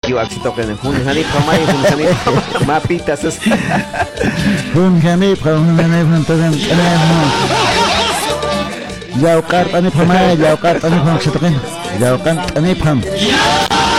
yu axito que hun hani pamay hun hani mapita sus hun hani pamay Yau kart ani pamay, yau kart ani pam, sitokin, yau kart ani pam.